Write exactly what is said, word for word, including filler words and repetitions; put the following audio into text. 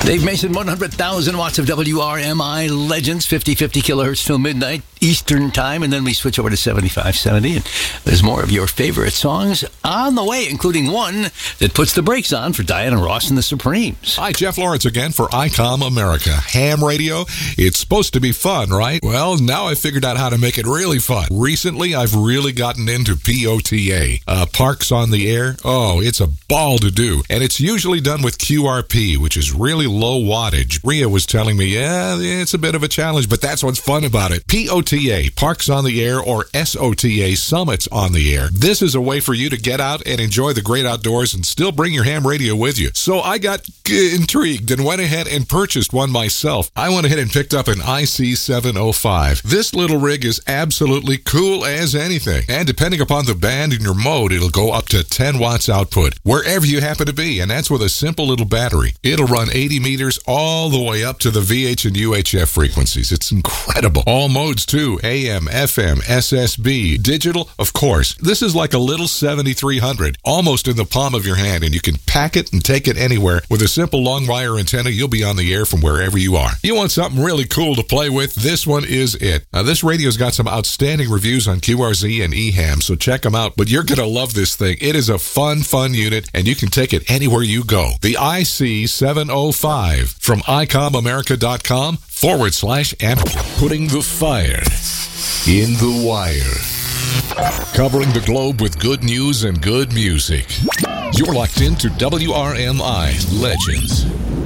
Dave Mason, one hundred thousand watts of W R M I Legends, fifty fifty kilohertz till midnight Eastern time, and then we switch over to seventy-five seventy. And there's more of your favorite songs on the way, including one that puts the brakes on for Diana Ross and the Supremes. Hi, Jeff Lawrence again for ICOM America. Ham radio, it's supposed to be fun, right? Well, now I figured out how to make it really fun. Recently, I've really gotten into P O T A. Uh, Parks on the Air. Oh, it's a ball to do. And it's usually done with Q R P, which is really low wattage. Rhea was telling me, yeah, it's a bit of a challenge, but that's what's fun about it. P O T A, Parks on the Air, or S O T A, Summits on the Air. This is a way for you to get out and enjoy the great outdoors and still bring your ham radio with you. So I got intrigued and went ahead and purchased one myself. I went ahead and picked up an I C seven oh five. This little rig is absolutely cool as anything. And depending upon the band and your mode, it'll go up to ten watts output, wherever you happen to be. And that's with a simple little battery. It'll run eighty meters all the way up to the V H and U H F frequencies. It's incredible. All modes too. A M, F M, S S B, digital, of course. This is like a little seventy-three hundred, almost in the palm of your hand, and you can pack it and take it anywhere. With a simple long wire antenna, you'll be on the air from wherever you are. You want something really cool to play with? This one is it. Now, this radio's got some outstanding reviews on Q R Z and E HAM, so check them out. But you're going to love this thing. It is a fun, fun unit, and you can take it anywhere you go. The I C seven oh five from ICOMAmerica.com forward slash amateur. Putting the fire in the wire. Covering the globe with good news and good music. You're locked into W R M I Legends.